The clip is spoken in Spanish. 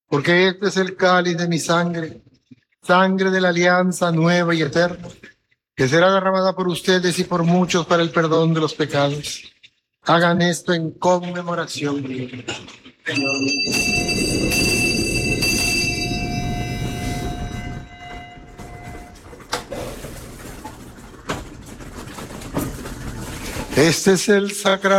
porque este es el cáliz de mi sangre, sangre de la alianza nueva y eterna, que será derramada por ustedes y por muchos para el perdón de los pecados. Hagan esto en conmemoración mía. Este es el sacramento